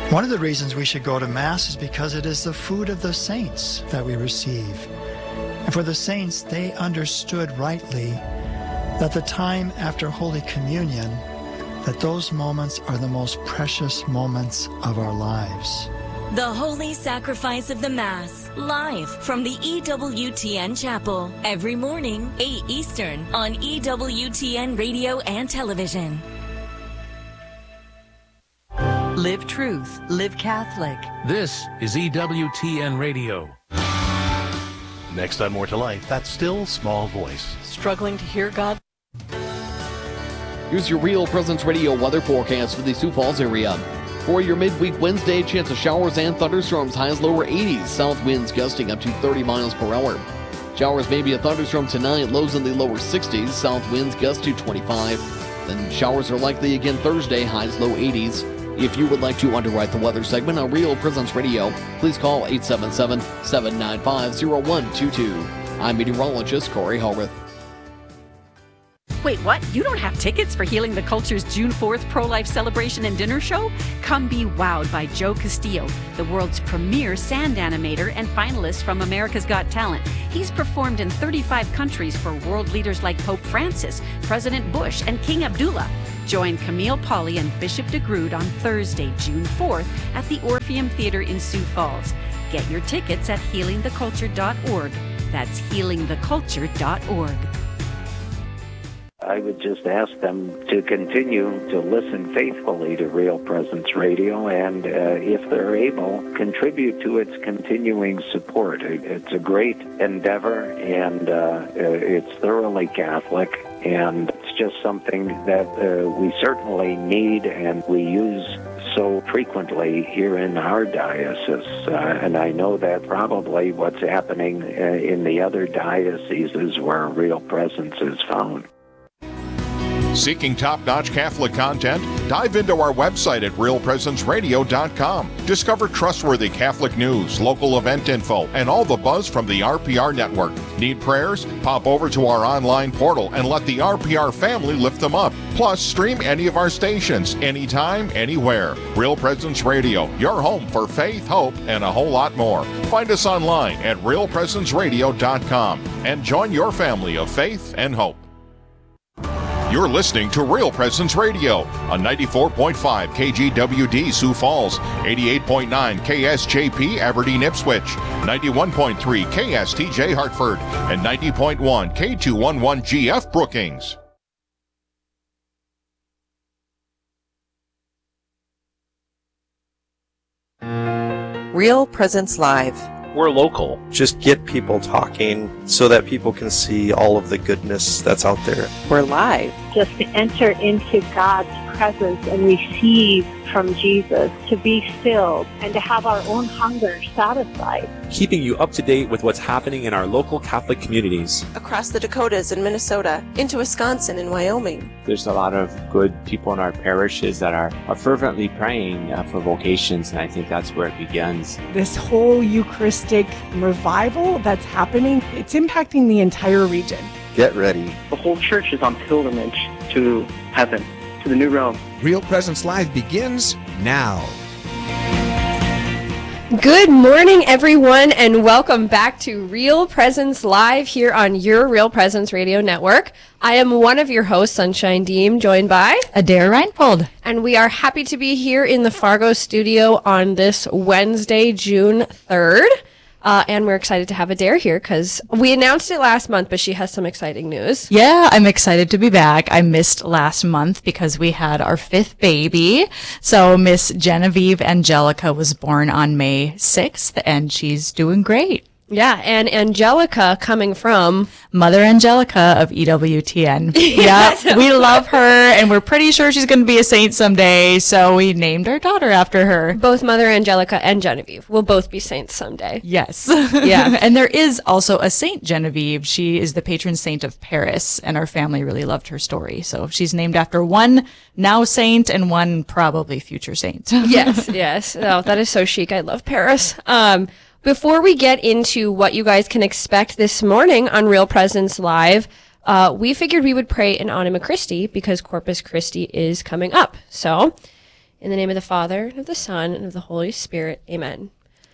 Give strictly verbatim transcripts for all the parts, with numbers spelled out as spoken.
One of the reasons we should go to Mass is because it is the food of the saints that we receive. And for the saints, they understood rightly that the time after Holy Communion, that those moments are the most precious moments of our lives. The Holy Sacrifice of the Mass, live from the E W T N Chapel, every morning, eight Eastern, on E W T N Radio and Television. Live truth, live Catholic. This is E W T N Radio. Next on More to Life, that still small voice. Struggling to hear God? Here's your Real Presence Radio weather forecast for the Sioux Falls area. For your midweek Wednesday, chance of showers and thunderstorms, highs lower eighties, south winds gusting up to thirty miles per hour. Showers may be a thunderstorm tonight, lows in the lower sixties, south winds gust to twenty-five. Then showers are likely again Thursday, highs low eighties. If you would like to underwrite the weather segment on Real Presence Radio, please call eight seven seven, seven nine five, zero one two two. I'm meteorologist Corey Hallworth. Wait, what? You don't have tickets for Healing the Culture's June fourth pro-life celebration and dinner show? Come be wowed by Joe Castillo, the world's premier sand animator and finalist from America's Got Talent. He's performed in thirty-five countries for world leaders like Pope Francis, President Bush, and King Abdullah. Join Camille Pauley and Bishop DeGrood on Thursday, June fourth at the Orpheum Theater in Sioux Falls. Get your tickets at healing the culture dot org. That's healing the culture dot org. I would just ask them to continue to listen faithfully to Real Presence Radio and, uh, if they're able, contribute to its continuing support. It's a great endeavor, and uh, it's thoroughly Catholic, and it's just something that uh, we certainly need and we use so frequently here in our diocese. Uh, and I know that probably what's happening uh, in the other dioceses where Real Presence is found. Seeking top-notch Catholic content? Dive into our website at real presence radio dot com. Discover trustworthy Catholic news, local event info, and all the buzz from the R P R network. Need prayers? Pop over to our online portal and let the R P R family lift them up. Plus, stream any of our stations, anytime, anywhere. Real Presence Radio, your home for faith, hope, and a whole lot more. Find us online at real presence radio dot com and join your family of faith and hope. You're listening to Real Presence Radio on ninety-four point five K G W D Sioux Falls, eighty-eight point nine K S J P Aberdeen Ipswich, ninety-one point three K S T J Hartford, and ninety point one K two eleven G F Brookings. Real Presence Live. We're local. Just get people talking so that people can see all of the goodness that's out there. We're live. Just to enter into God's presence and receive from Jesus, to be filled and to have our own hunger satisfied. Keeping you up to date with what's happening in our local Catholic communities. Across the Dakotas and Minnesota, into Wisconsin and Wyoming. There's a lot of good people in our parishes that are, are fervently praying uh, for vocations, and I think that's where it begins. This whole Eucharistic revival that's happening, it's impacting the entire region. Get ready. The whole church is on pilgrimage to heaven, to the new realm. Real Presence Live begins now. Good morning, everyone, and welcome back to Real Presence Live here on your Real Presence Radio Network. I am one of your hosts, Sunshine Deem, joined by Adair Reinfold. And we are happy to be here in the Fargo studio on this Wednesday, June third. Uh, and we're excited to have Adair here because we announced it last month, but she has some exciting news. Yeah, I'm excited to be back. I missed last month because we had our fifth baby. So Miss Genevieve Angelica was born on May sixth, and she's doing great. Yeah, and Angelica coming from Mother Angelica of E W T N. Yeah, we love her, and we're pretty sure she's going to be a saint someday, so we named our daughter after her. Both Mother Angelica and Genevieve will both be saints someday. Yes. Yeah. And there is also a Saint Genevieve. She is the patron saint of Paris, and our family really loved her story. So she's named after one now saint and one probably future saint. Yes, yes. Oh, that is so chic. I love Paris. Um, Before we get into what you guys can expect this morning on Real Presence Live, uh, we figured we would pray in Anima Christi because Corpus Christi is coming up. So In the name of the Father, and of the Son, and of the Holy Spirit. Amen.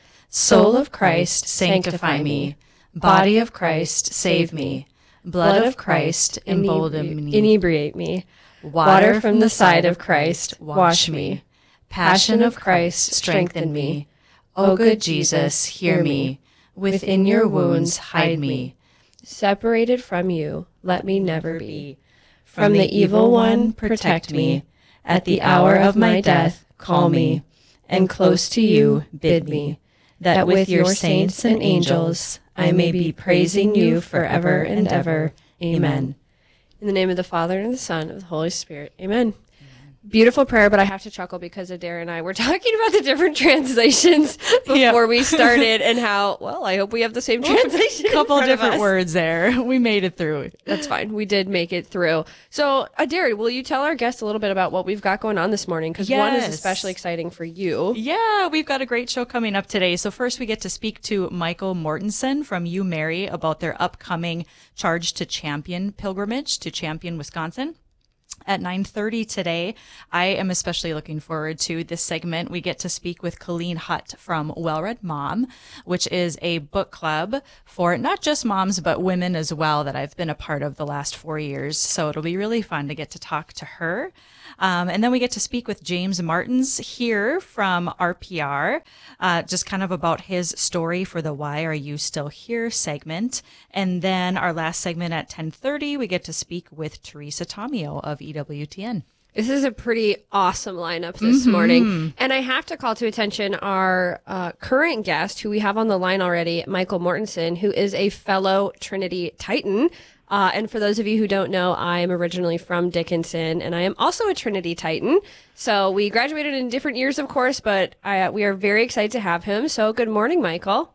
Soul of Christ, sanctify me. Body of Christ, save me. Blood of Christ, embolden me. Inebriate me. Water from the side of Christ, wash me. Passion of Christ, strengthen me. O good Jesus, hear me. Within your wounds, hide me. Separated from you, let me never be. From the evil one, protect me. At the hour of my death, call me. And close to you, bid me, that with your saints and angels, I may be praising you forever and ever. Amen. In the name of the Father, and of the Son, and of the Holy Spirit. Amen. Beautiful prayer, but I have to chuckle because Adair and I were talking about the different translations before Yeah. we started and how, well, I hope we have the same translation. A couple in front of different us. words there. We made it through. That's fine. We did make it through. So, Adair, will you tell our guests a little bit about what we've got going on this morning? Because one is Yes. especially exciting for you. Yeah, we've got a great show coming up today. So first we get to speak to Michael Mortensen from You Mary about their upcoming Charge to Champion pilgrimage to Champion, Wisconsin. At nine thirty today, I am especially looking forward to this segment. We get to speak with Colleen Hutt from Well Read Mom, which is a book club for not just moms, but women as well that I've been a part of the last four years. So it'll be really fun to get to talk to her. Um, and then we get to speak with James Martins here from R P R, uh, just kind of about his story for the Why Are You Still Here segment. And then our last segment at ten thirty, we get to speak with Teresa Tomeo of E W T N. This is a pretty awesome lineup this Mhm. morning. And I have to call to attention our uh, current guest, who we have on the line already, Michael Mortensen, who is a fellow Trinity Titan. Uh, and for those of you who don't know, I am originally from Dickinson, and I am also a Trinity Titan. So we graduated in different years, of course, but I, uh, we are very excited to have him. So good morning, Michael.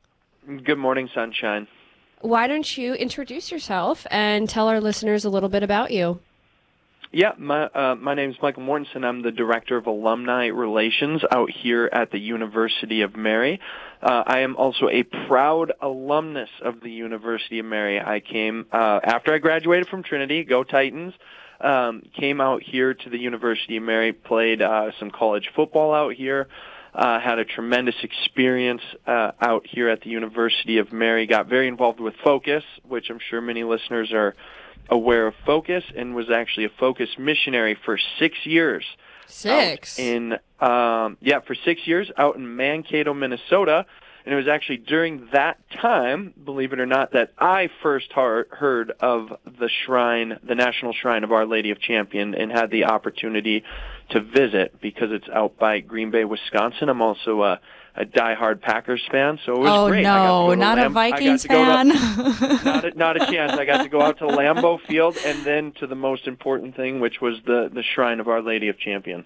Good morning, Sunshine. Why don't you introduce yourself and tell our listeners a little bit about you? Yeah, my uh, my name is Michael Mortensen. I'm the Director of Alumni Relations out here at the University of Mary. Uh, I am also a proud alumnus of the University of Mary. I came uh, after I graduated from Trinity, go Titans, um, came out here to the University of Mary, played uh, some college football out here, uh, had a tremendous experience uh, out here at the University of Mary, got very involved with Focus, which I'm sure many listeners are aware of Focus, and was actually a Focus missionary for six years. Six? In um, yeah, for six years out in Mankato, Minnesota. And it was actually during that time, believe it or not, that I first har- heard of the shrine, the National Shrine of Our Lady of Champion, and had the opportunity to visit because it's out by Green Bay, Wisconsin. I'm also a a diehard Packers fan, so it was Oh, great. I got to no, go to not a Lam- I got Vikings to go to- fan. not, a, not a chance. I got to go out to Lambeau Field and then to the most important thing, which was the, the Shrine of Our Lady of Champion.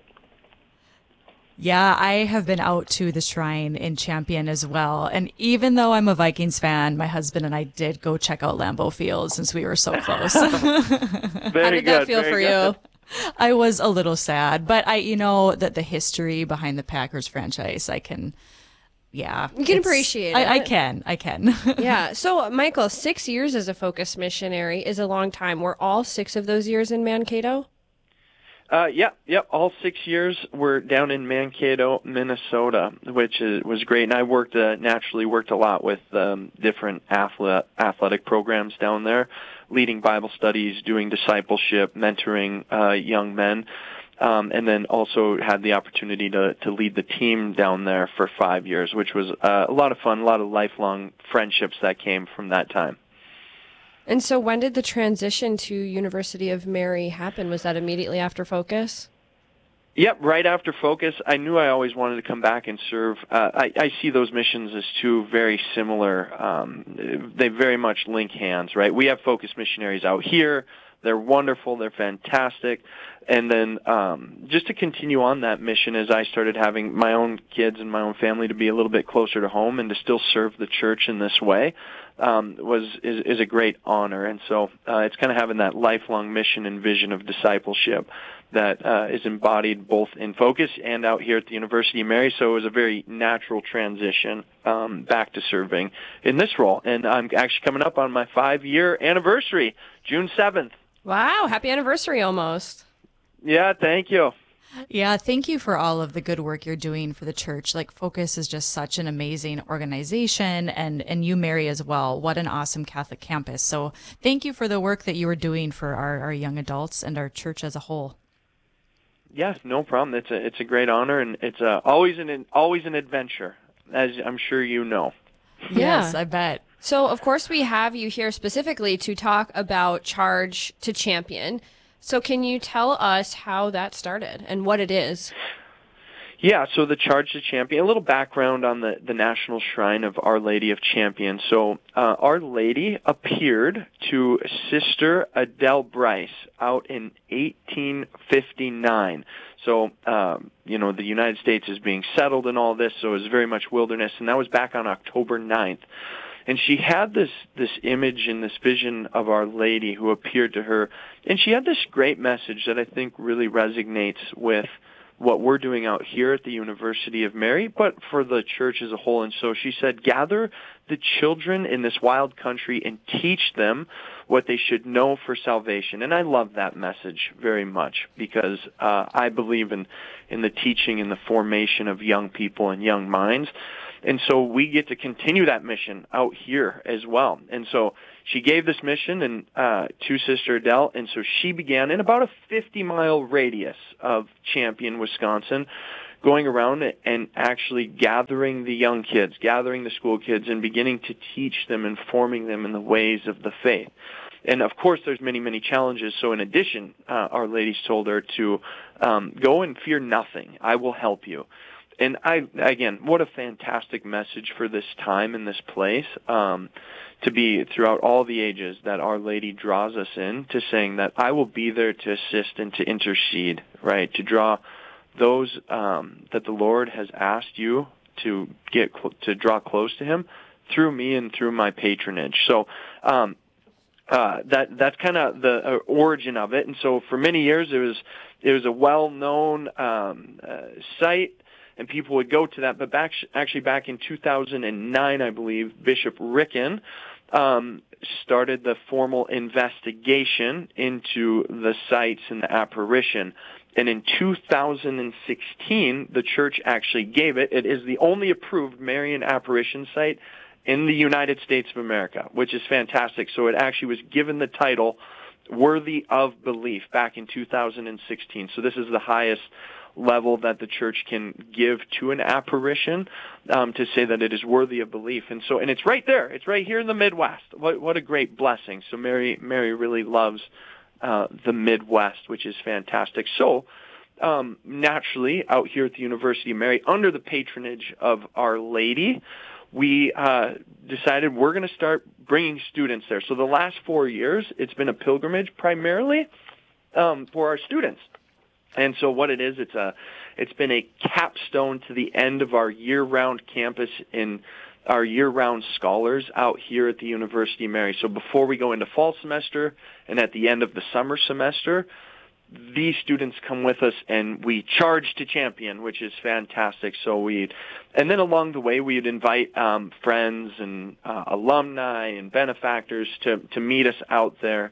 Yeah, I have been out to the shrine in Champion as well. And even though I'm a Vikings fan, my husband and I did go check out Lambeau Field since we were so close. Very How did that good, feel very for good. you? I was a little sad, but I, you know, that the history behind the Packers franchise, I can, yeah. You can it's- appreciate I, it. I can, I can. Yeah. So, Michael, six years as a Focus missionary is a long time. Were all six of those years in Mankato? Uh, yeah, yeah. All six years were down in Mankato, Minnesota, which is, was great. And I worked, uh, naturally worked a lot with um, different athlete, athletic programs down there, leading Bible studies, doing discipleship, mentoring uh, young men, um, and then also had the opportunity to, to lead the team down there for five years, which was uh, a lot of fun, a lot of lifelong friendships that came from that time. And so when did the transition to University of Mary happen? Was that immediately after Focus? Yep, right after Focus, I knew I always wanted to come back and serve. Uh, I, I see those missions as two very similar. Um, they very much link hands, right? We have Focus missionaries out here. They're wonderful. They're fantastic. And then um, just to continue on that mission, as I started having my own kids and my own family to be a little bit closer to home and to still serve the church in this way, um, was is, is a great honor. And so uh, it's kind of having that lifelong mission and vision of discipleship that uh, is embodied both in Focus and out here at the University of Mary. So it was a very natural transition um, back to serving in this role. And I'm actually coming up on my five-year anniversary, June seventh. Wow. Happy anniversary almost. Yeah, thank you. Yeah, thank you for all of the good work you're doing for the church. Like Focus is just such an amazing organization, and, and you, Mary, as well. What an awesome Catholic campus. So thank you for the work that you are doing for our, our young adults and our church as a whole. Yes, no problem. It's a it's a great honor, and it's a, always an always an adventure, as I'm sure you know. Yeah. Yes, I bet. So, of course, we have you here specifically to talk about Charge to Champion. So can you tell us how that started and what it is? Yeah, so the Charge to Champion, a little background on the, the National Shrine of Our Lady of Champion. So uh, Our Lady appeared to Sister Adele Bryce out in eighteen fifty-nine. So, um, you know, the United States is being settled in all this, so it was very much wilderness, and that was back on October ninth. And she had this, this image and this vision of Our Lady who appeared to her, and she had this great message that I think really resonates with what we're doing out here at the University of Mary, but for the church as a whole. And so she said, gather the children in this wild country and teach them what they should know for salvation. And I love that message very much because uh, I believe in, in the teaching and the formation of young people and young minds. And so we get to continue that mission out here as well. And so she gave this mission and uh, to Sister Adele, and so she began in about a fifty-mile radius of Champion, Wisconsin, going around and actually gathering the young kids, gathering the school kids, and beginning to teach them and forming them in the ways of the faith. And, of course, there's many, many challenges. So in addition, uh, Our Lady's told her to um, go and fear nothing. I will help you. And I, again, what a fantastic message for this time and this place, um, to be throughout all the ages that Our Lady draws us in to saying that I will be there to assist and to intercede, right, to draw those um, that the Lord has asked you to get cl- to draw close to Him through me and through my patronage. So um, uh, that that's kind of the uh, origin of it. And so for many years it was it was a well-known um, uh, site. And people would go to that, but back, actually back in two thousand nine, I believe, Bishop Ricken um, started the formal investigation into the sites and the apparition. And in two thousand sixteen, the church actually gave it. It is the only approved Marian apparition site in the United States of America, which is fantastic. So it actually was given the title Worthy of Belief back in two thousand sixteen. So this is the highest level that the church can give to an apparition, um, to say that it is worthy of belief. And so, and it's right there. It's right here in the Midwest. What, what a great blessing. So Mary, Mary really loves uh, the Midwest, which is fantastic. So, um, naturally, out here at the University of Mary, under the patronage of Our Lady, we uh, decided we're going to start bringing students there. So the last four years, it's been a pilgrimage primarily um, for our students. And so what it is, it's a, it's been a capstone to the end of our year-round campus in our year-round scholars out here at the University of Mary. So before we go into fall semester and at the end of the summer semester, these students come with us and we charge to champion, which is fantastic. So we, and then along the way we'd invite um, friends and uh, alumni and benefactors to to meet us out there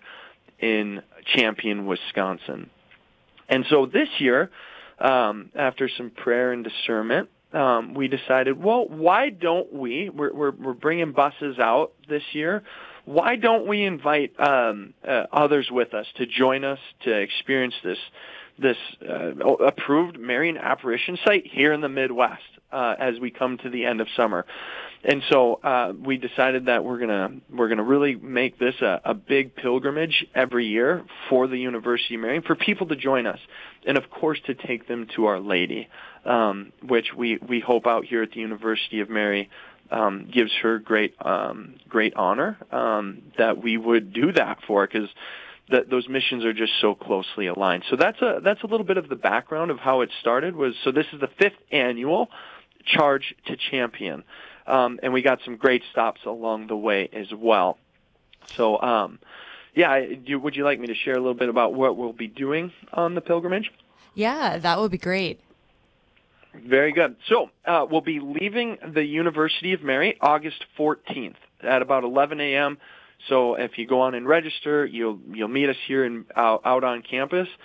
in Champion, Wisconsin. And so this year, um, after some prayer and discernment, um, we decided, well, why don't we, we're, we're, we're bringing buses out this year, why don't we invite um, uh, others with us to join us to experience this this uh, approved Marian apparition site here in the Midwest uh, as we come to the end of summer. And so uh, we decided that we're gonna we're gonna really make this a, a big pilgrimage every year for the University of Mary, for people to join us, and of course to take them to Our Lady, um, which we, we hope out here at the University of Mary um, gives her great um, great honor um, that we would do that for, because that those missions are just so closely aligned. So that's a that's a little bit of the background of how it started. Was so this is the fifth annual Charge to Champion. Um, and we got some great stops along the way as well. So, um, yeah, do, would you like me to share a little bit about what we'll be doing on the pilgrimage? Yeah, that would be great. Very good. So uh, we'll be leaving the University of Mary August fourteenth at about eleven a.m. So if you go on and register, you'll you'll meet us here in, out, out on campus.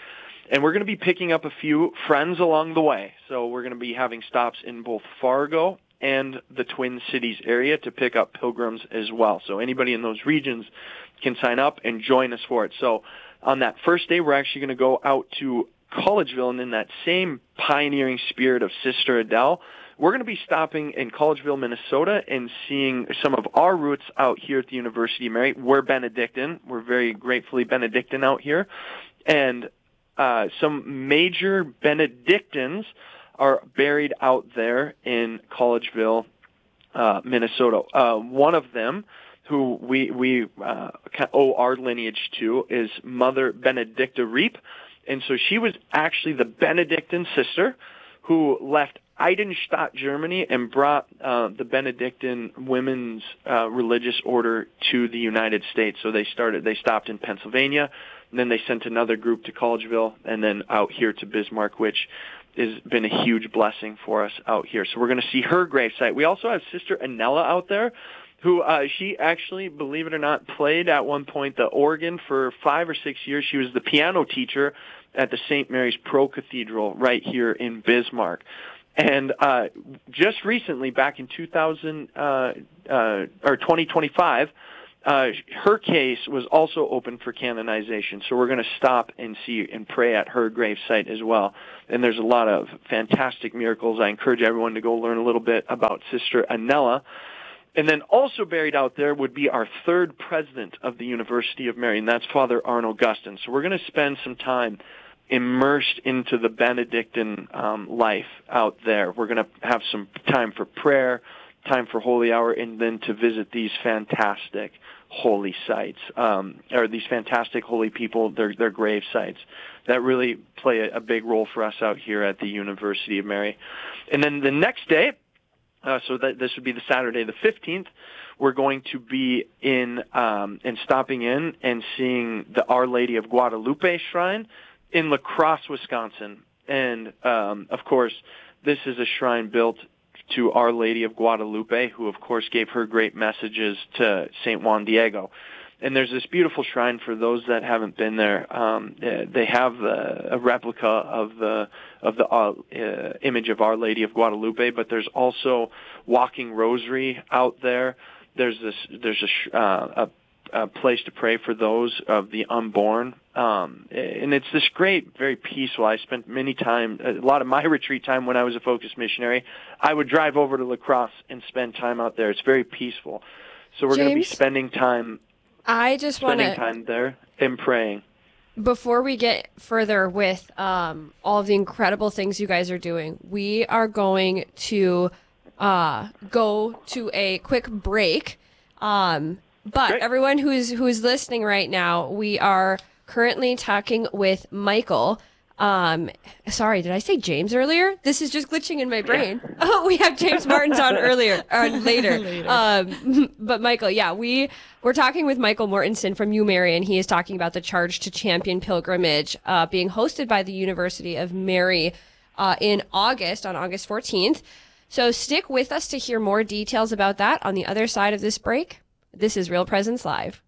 And we're going to be picking up a few friends along the way. So we're going to be having stops in both Fargo and the Twin Cities area to pick up pilgrims as well. So anybody in those regions can sign up and join us for it. So on that first day, we're actually going to go out to Collegeville, and in that same pioneering spirit of Sister Adele, we're going to be stopping in Collegeville, Minnesota, and seeing some of our roots out here at the University of Mary. We're Benedictine. We're very gratefully Benedictine out here. And uh, some major Benedictines are buried out there in Collegeville, uh, Minnesota. Uh, one of them, who we, we uh, owe our lineage to, is Mother Benedicta Reep. And so she was actually the Benedictine sister who left Eidenstadt, Germany, and brought uh, the Benedictine women's uh, religious order to the United States. So they started, they stopped in Pennsylvania, and then they sent another group to Collegeville, and then out here to Bismarck, which has been a huge blessing for us out here. So we're going to see her gravesite. We also have Sister Anella out there, who uh, she actually, believe it or not, played at one point the organ for five or six years. She was the piano teacher at the Saint Mary's Pro Cathedral right here in Bismarck. And uh, just recently, back in two thousand uh, uh, or twenty twenty-five, uh, her case was also open for canonization. So we're going to stop and see and pray at her gravesite as well. And there's a lot of fantastic miracles. I encourage everyone to go learn a little bit about Sister Anella. And then also buried out there would be our third president of the University of Mary, and that's Father Arnold Gustin. So we're going to spend some time immersed into the Benedictine um, life out there. We're going to have some time for prayer, time for holy hour, and then to visit these fantastic holy sites, um, or these fantastic holy people, their, their grave sites that really play a, a big role for us out here at the University of Mary. And then the next day, Uh, so that this would be the Saturday, the fifteenth. We're going to be in um, and stopping in and seeing the Our Lady of Guadalupe shrine in La Crosse, Wisconsin. And um, of course, this is a shrine built to Our Lady of Guadalupe, who of course gave her great messages to Saint Juan Diego. And there's this beautiful shrine for those that haven't been there. Um, they have a, a replica of the of the uh, uh, image of Our Lady of Guadalupe, but there's also walking rosary out there. There's this there's a, uh, a, a place to pray for those of the unborn, um, and it's this great, very peaceful. I spent many time, a lot of my retreat time when I was a Focus missionary. I would drive over to La Crosse and spend time out there. It's very peaceful. So we're going to be spending time. I just want spending to time there and praying. Before we get further with um, all of the incredible things you guys are doing, we are going to uh, go to a quick break. Um, but Great. everyone who's who's listening right now, we are currently talking with Michael. Um, sorry, did I say James earlier? This is just glitching in my brain. Yeah. Oh, we have James Martins on earlier, or later. later. Um, but Michael, yeah, we, we're talking with Michael Mortensen from UMary, and he is talking about the Charge to Champion pilgrimage, uh, being hosted by the University of Mary, uh, in August, on August fourteenth. So stick with us to hear more details about that on the other side of this break. This is Real Presence Live.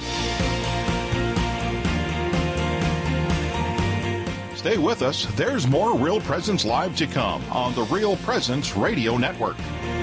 Stay with us. There's more Real Presence Live to come on the Real Presence Radio Network.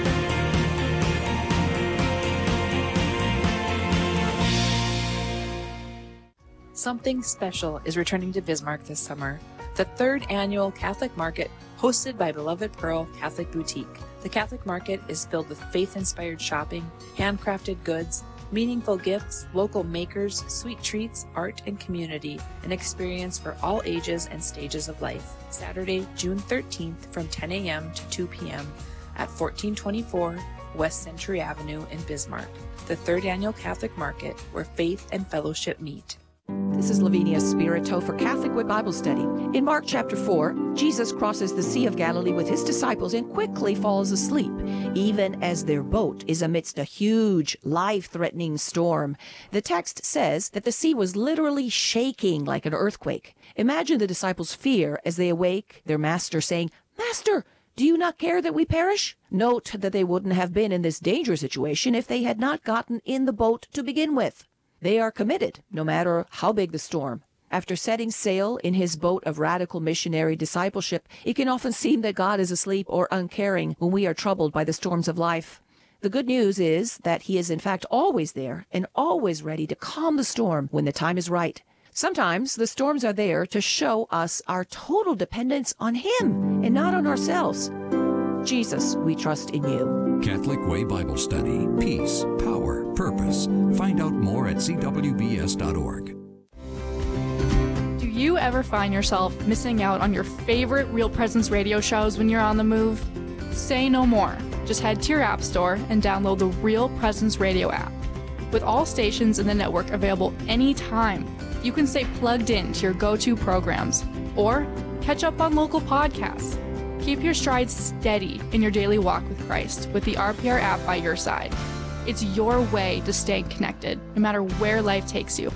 Something special is returning to Bismarck this summer. The third annual Catholic Market, hosted by Beloved Pearl Catholic Boutique. The Catholic Market is filled with faith-inspired shopping, handcrafted goods, meaningful gifts, local makers, sweet treats, art, and community, an experience for all ages and stages of life. Saturday, June thirteenth from ten a.m. to two p.m. at fourteen twenty-four West Century Avenue in Bismarck. The third annual Catholic Market, where faith and fellowship meet. This is Lavinia Spirito for Catholic Way Bible Study. In Mark chapter four, Jesus crosses the Sea of Galilee with his disciples and quickly falls asleep, even as their boat is amidst a huge, life-threatening storm. The text says that the sea was literally shaking like an earthquake. Imagine the disciples' fear as they awake, their master saying, "Master, do you not care that we perish?" Note that they wouldn't have been in this dangerous situation if they had not gotten in the boat to begin with. They are committed, no matter how big the storm. After setting sail in his boat of radical missionary discipleship, it can often seem that God is asleep or uncaring when we are troubled by the storms of life. The good news is that he is in fact always there and always ready to calm the storm when the time is right. Sometimes the storms are there to show us our total dependence on him and not on ourselves. Jesus, we trust in you. Catholic Way Bible Study. Peace, power, purpose. Find out more at c w b s dot org. Do you ever find yourself missing out on your favorite Real Presence radio shows when you're on the move? Say no more. Just head to your app store and download the Real Presence Radio app. With all stations in the network available anytime, you can stay plugged in to your go-to programs or catch up on local podcasts. Keep your stride steady in your daily walk with Christ with the R P R app by your side. It's your way to stay connected, no matter where life takes you.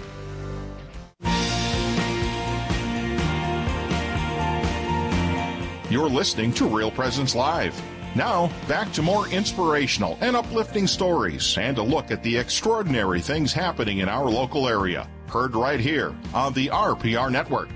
You're listening to Real Presence Live. Now, back to more inspirational and uplifting stories and a look at the extraordinary things happening in our local area. Heard right here on the R P R Network.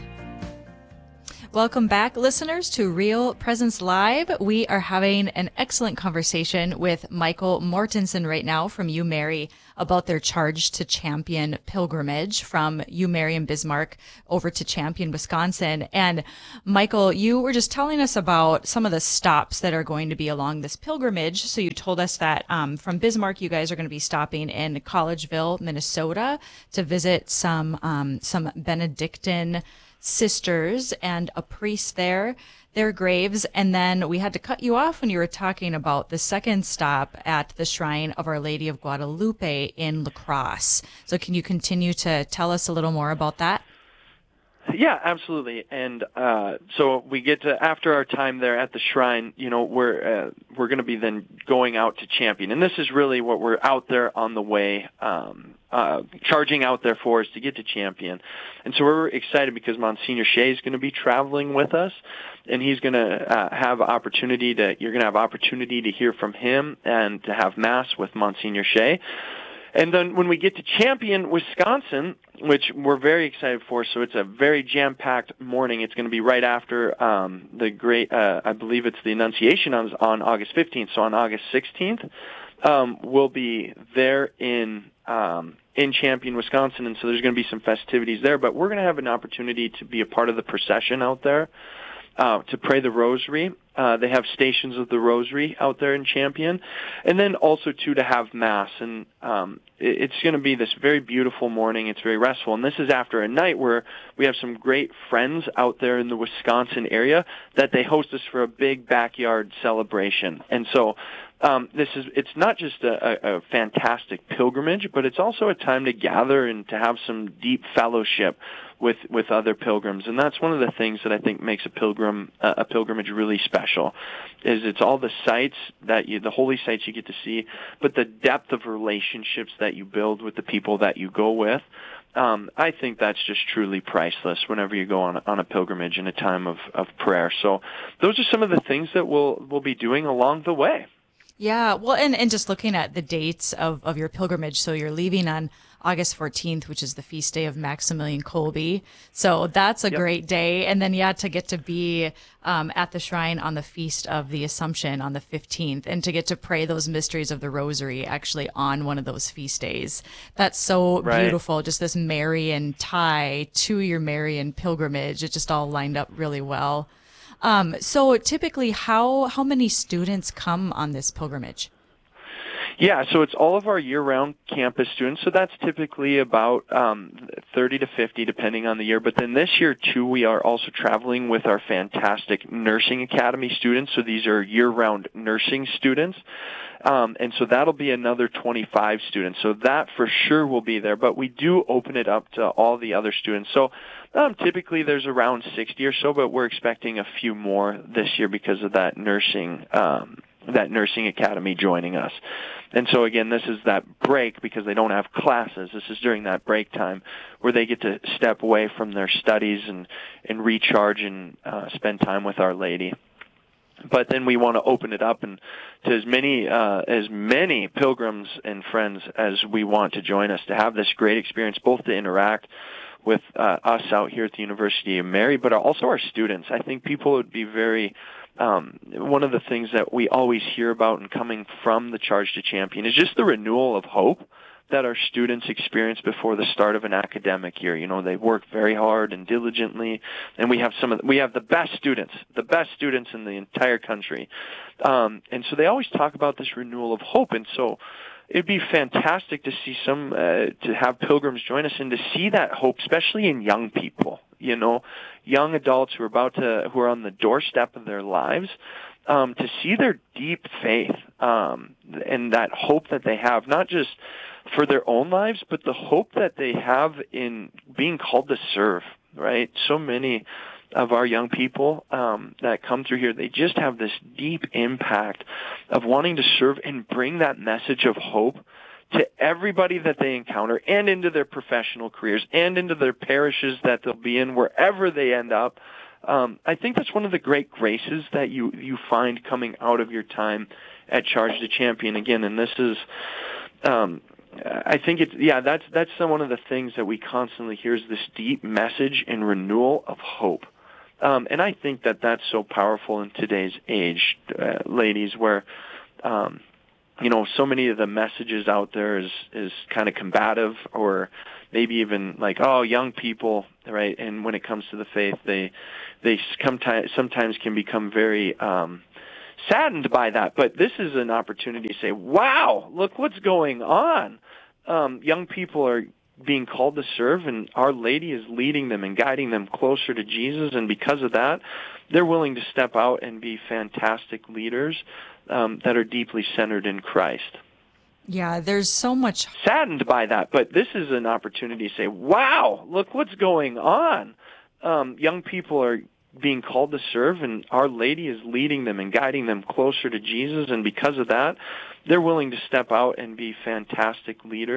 Welcome back, listeners, to Real Presence Live. We are having an excellent conversation with Michael Mortensen right now from U Mary about their Charge to Champion pilgrimage from U Mary and Bismarck over to Champion, Wisconsin. And Michael, you were just telling us about some of the stops that are going to be along this pilgrimage. So you told us that um, from Bismarck, you guys are going to be stopping in Collegeville, Minnesota, to visit some um, some Benedictine sisters and a priest there, their graves. And then we had to cut you off when you were talking about the second stop at the Shrine of Our Lady of Guadalupe in La Crosse. So can you continue to tell us a little more about that? Yeah, absolutely. And uh, so we get to, after our time there at the shrine, you know, we're uh, we're going to be then going out to Champion, and this is really what we're out there on the way, um, uh, charging out there for, is to get to Champion. And so we're excited because Monsignor Shea is going to be traveling with us, and he's going to uh, have opportunity to you're going to have opportunity to hear from him and to have Mass with Monsignor Shea. And then when we get to Champion, Wisconsin, which we're very excited for, so it's a very jam-packed morning. It's going to be right after um, the great, uh, I believe it's the Annunciation on, on August fifteenth. So on August sixteenth, um, we'll be there in um, in Champion, Wisconsin, and so there's going to be some festivities there. But we're going to have an opportunity to be a part of the procession out there, uh, to pray the Rosary. Uh, they have stations of the Rosary out there in Champion, and then also too to have Mass. And um, it, it's going to be this very beautiful morning. It's very restful, and this is after a night where we have some great friends out there in the Wisconsin area that they host us for a big backyard celebration. And so um, this is it's not just a, a, a fantastic pilgrimage, but it's also a time to gather and to have some deep fellowship with with other pilgrims. And that's one of the things that I think makes a pilgrim uh, a pilgrimage really special, is it's all the sites that you the holy sites you get to see, but the depth of relationships that you build with the people that you go with. Um, I think that's just truly priceless whenever you go on on a pilgrimage in a time of, of prayer. So those are some of the things that we'll we'll be doing along the way. Yeah, well, and, and just looking at the dates of, of your pilgrimage, so you're leaving on August fourteenth, which is the feast day of Maximilian Kolbe. So that's a yep. great day. And then, yeah, to get to be um, at the shrine on the feast of the Assumption on the fifteenth, and to get to pray those mysteries of the Rosary actually on one of those feast days. That's so right. beautiful. Just this Marian tie to your Marian pilgrimage. It just all lined up really well. Um, so typically, how how many students come on this pilgrimage? Yeah, so it's all of our year-round campus students. So that's typically about um, thirty to fifty, depending on the year. But then this year, too, we are also traveling with our fantastic Nursing Academy students. So these are year-round nursing students. Um, and so that'll be another twenty-five students. So that for sure will be there. But we do open it up to all the other students. So um, typically there's around sixty or so, but we're expecting a few more this year because of that nursing um, that Nursing Academy joining us. And so again, this is that break because they don't have classes. This is during that break time where they get to step away from their studies and, and recharge and uh, spend time with Our Lady. But then we want to open it up and to as many uh, as many pilgrims and friends as we want to join us to have this great experience, both to interact with uh, us out here at the University of Mary, but also our students. I think people would be very um, one of the things that we always hear about and coming from the Charge to Champion is just the renewal of hope that our students experience before the start of an academic year. You know, they work very hard and diligently, and we have some of the, we have the best students, the best students in the entire country. Um, and so they always talk about this renewal of hope. And so it'd be fantastic to see some, uh, to have pilgrims join us and to see that hope, especially in young people, you know, young adults who are about to, who are on the doorstep of their lives. Um, to see their deep faith um, and that hope that they have, not just for their own lives, but the hope that they have in being called to serve, right? So many of our young people um, that come through here, they just have this deep impact of wanting to serve and bring that message of hope to everybody that they encounter and into their professional careers and into their parishes that they'll be in, wherever they end up. Um, I think that's one of the great graces that you, you find coming out of your time at Charge to Champion again. And this is, um, I think it's, yeah, that's, that's one of the things that we constantly hear is this deep message and renewal of hope. Um, and I think that that's so powerful in today's age, uh, ladies, where, um, you know, so many of the messages out there is, is kind of combative or maybe even like, oh, young people, right? And when it comes to the faith, they, they sometimes, sometimes can become very, um, saddened by that. But this is an opportunity to say, wow, look what's going on. Um, young people are being called to serve, and Our Lady is leading them and guiding them closer to Jesus. And because of that, they're willing to step out and be fantastic leaders um, that are deeply centered in Christ. Yeah, there's so much saddened by that, but this is an opportunity to say, wow, look what's going on. Um, young people are being called to serve, and Our Lady is leading them and guiding them closer to Jesus. And because of that, they're willing to step out and be fantastic leaders.